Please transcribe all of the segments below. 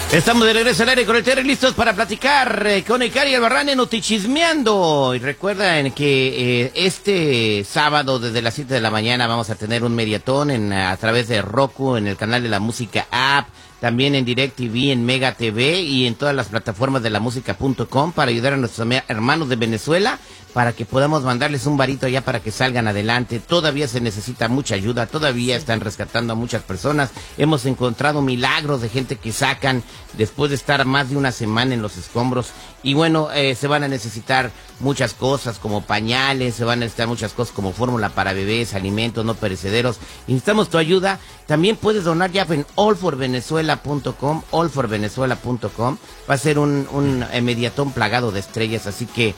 Estamos de regreso al aire con el Terry, listos para platicar con Ikari Albarrán en Notichismeando. Y recuerden que este sábado desde las 7 de la mañana vamos a tener un mediatón a través de Roku, en el canal de la música app, también en DirecTV, en Mega TV y en todas las plataformas de lamusica.com para ayudar a nuestros hermanos de Venezuela, para que podamos mandarles un varito allá para que salgan adelante. Todavía se necesita mucha ayuda, todavía están rescatando a muchas personas. Hemos encontrado milagros de gente que sacan después de estar más de una semana en los escombros. Y bueno, se van a necesitar muchas cosas como pañales, se van a necesitar muchas cosas como fórmula para bebés, alimentos no perecederos. Necesitamos tu ayuda. También puedes donar ya en allforvenezuela.com, allforvenezuela.com. Va a ser un mediatón plagado de estrellas, así que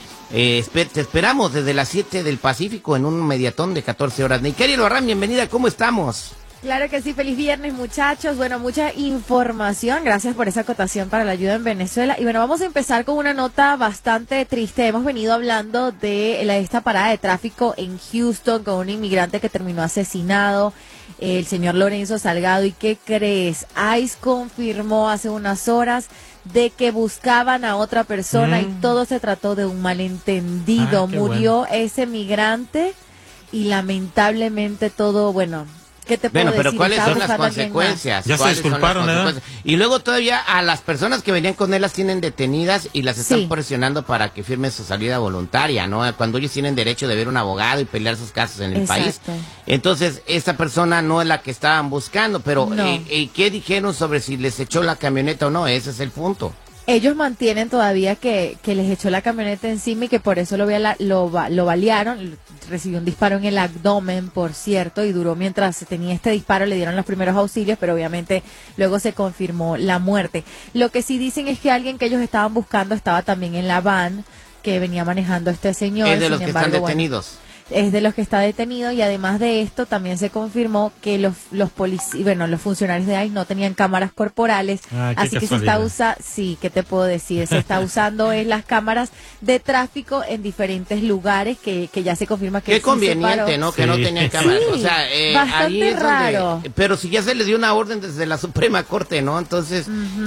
te esperamos desde las 7 del Pacífico en un mediatón de 14 horas. Ikari Albarrán, bienvenida, ¿cómo estamos? Claro que sí, feliz viernes, muchachos. Bueno, mucha información, gracias por esa acotación para la ayuda en Venezuela. Y bueno, vamos a empezar con una nota bastante triste. Hemos venido hablando de esta parada de tráfico en Houston con un inmigrante que terminó asesinado, el señor Lorenzo Salgado. ¿Y qué crees? ICE confirmó hace unas horas de que buscaban a otra persona y todo se trató de un malentendido. Murió ese migrante y lamentablemente todo, bueno... ¿Qué te puedo decir? Pero ¿cuáles son las consecuencias? Ya se disculparon, ¿eh? Y luego todavía a las personas que venían con él las tienen detenidas y las están presionando para que firmen su salida voluntaria, ¿no? Cuando ellos tienen derecho de ver un abogado y pelear sus casos en el país. Entonces, esa persona no es la que estaban buscando, pero no. ¿Qué dijeron sobre si les echó la camioneta o no? Ese es el punto. Ellos mantienen todavía que les echó la camioneta encima y que por eso lo balearon. Recibió un disparo en el abdomen, por cierto, y duró mientras tenía este disparo, le dieron los primeros auxilios, pero obviamente luego se confirmó la muerte. Lo que sí dicen es que alguien que ellos estaban buscando estaba también en la van que venía manejando este señor. Es de los que están detenidos. Es de los que está detenido, y además de esto también se confirmó que los funcionarios de ICE no tenían cámaras corporales, así que se está ¿qué te puedo decir? Se está usando las cámaras de tráfico en diferentes lugares que ya se confirma que qué conveniente, ¿no? Que no tenían cámaras, o sea, bastante ahí es raro. Pero si ya se les dio una orden desde la Suprema Corte, ¿no? Entonces,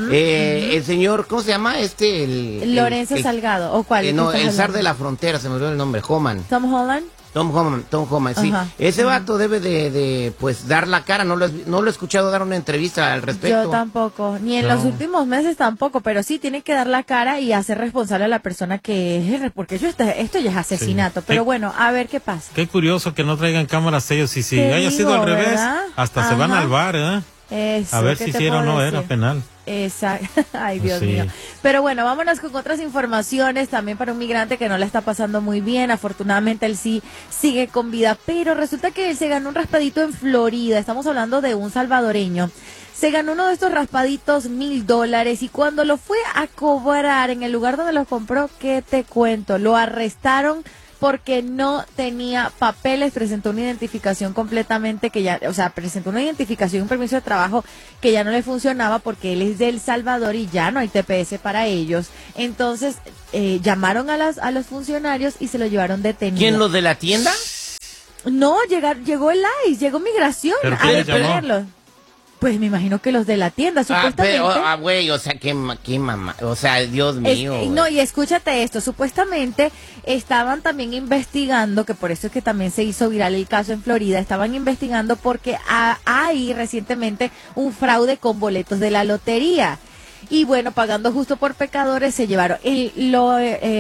el señor, ¿cómo se llama? Lorenzo Salgado, ¿o cuál? No, el zar de la frontera, se me olvidó el nombre, Homan. Tom Holland. Tom Homan, sí. Ese vato debe de dar la cara. No lo he escuchado dar una entrevista al respecto. Yo tampoco, ni en los últimos meses tampoco, pero sí tiene que dar la cara y hacer responsable a la persona que es, porque esto ya es asesinato. Pero bueno, a ver qué pasa. Qué curioso que no traigan cámaras ellos, y si haya sido al revés, hasta se van al bar, ¿eh? Eso, a ver si sí o no era penal. Exacto. Ay, Dios mío. Pero bueno, vámonos con otras informaciones también para un migrante que no la está pasando muy bien. Afortunadamente él sí sigue con vida, pero resulta que él se ganó un raspadito en Florida. Estamos hablando de un salvadoreño. Se ganó uno de estos raspaditos $1,000, y cuando lo fue a cobrar en el lugar donde los compró, ¿qué te cuento? Lo arrestaron porque no tenía papeles, presentó una identificación completamente presentó una identificación, un permiso de trabajo que ya no le funcionaba porque él es de El Salvador y ya no hay TPS para ellos. Entonces, llamaron a los funcionarios y se lo llevaron detenido. ¿Quién, los de la tienda? No, llegó el ICE, llegó Migración a detenerlos. Pues me imagino que los de la tienda, supuestamente. Güey, o sea, qué mamá, o sea, Dios mío. No, y escúchate esto, supuestamente estaban también investigando, que por eso es que también se hizo viral el caso en Florida, estaban investigando porque hay recientemente un fraude con boletos de la lotería. Y bueno, pagando justo por pecadores, se llevaron, lo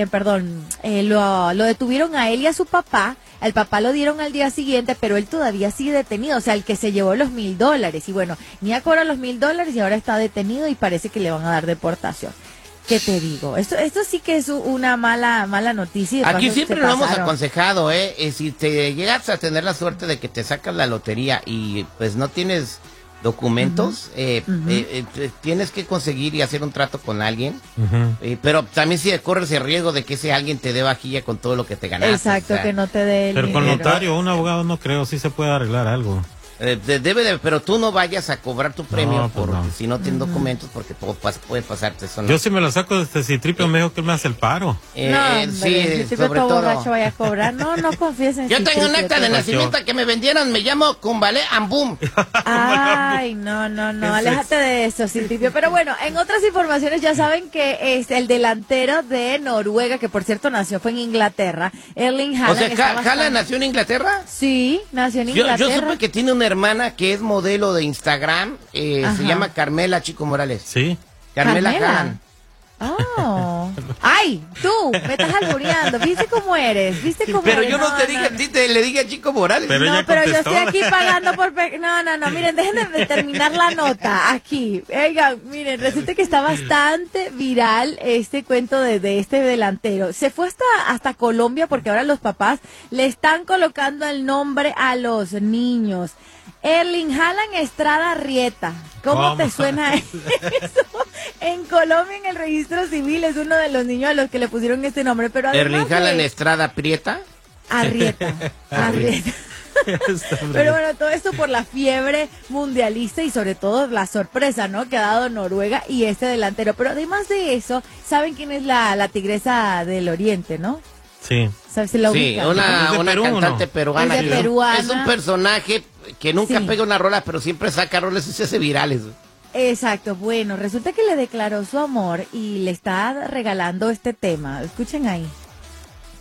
detuvieron a él y a su papá. Al papá lo dieron al día siguiente, pero él todavía sigue detenido, o sea, el que se llevó los $1,000. Y bueno, ni cobra los $1,000 y ahora está detenido y parece que le van a dar deportación. ¿Qué te digo? Esto sí que es una mala noticia. Aquí siempre lo hemos aconsejado, si te llegas a tener la suerte de que te sacas la lotería y pues no tienes documentos, tienes que conseguir y hacer un trato con alguien, pero también si corres el riesgo de que ese alguien te dé vajilla con todo lo que te ganaste. Exacto, o sea, que no te dé el pero con notario o un abogado no creo, sí se puede arreglar algo. Pero tú no vayas a cobrar tu premio, pues porque si no tienes documentos, porque puede pasarte eso. ¿no? Yo sí me lo saco desde Citripio, me dijo que él me hace el paro. Sí, sobre todo. borracho vaya a cobrar. No confíes en Yo tengo un acta de nacimiento que me vendieron, me llamo Cumbalé Ambum. Ay, no, aléjate de eso, Citripio. Pero bueno, en otras informaciones ya saben que es el delantero de Noruega, que por cierto fue en Inglaterra, Erling Haaland. O sea, ¿Haaland nació en Inglaterra? Sí, nació en Inglaterra. Yo supe que tiene una hermana que es modelo de Instagram, se llama Carmela Chico Morales. Sí. Carmela Haaland. Oh. Ay, tú, me estás albureando. ¿Viste cómo eres? Pero yo no te dije a ti, le dije a Chico Morales. Pero pero yo estoy aquí pagando por... No, miren, dejen de terminar la nota aquí. Oigan, miren, resulta que está bastante viral este cuento de este delantero. Se fue hasta Colombia porque ahora los papás le están colocando el nombre a los niños. Erling Haaland Estrada Rieta. ¿Cómo te suena eso? En Colombia, en el registro civil, es uno de los niños a los que le pusieron este nombre. Pero ¿Erling Haaland Estrada Prieta? Arrieta. Pero bueno, todo esto por la fiebre mundialista y sobre todo la sorpresa, ¿no?, que ha dado Noruega y este delantero. Pero además de eso, ¿saben quién es la tigresa del Oriente, no? Sí. ¿Sabes si la ubican? Una cantante peruana. Es de peruana. Es un personaje que nunca pega una rola, pero siempre saca rolas y se hace virales. Exacto. Bueno, resulta que le declaró su amor y le está regalando este tema. Escuchen ahí.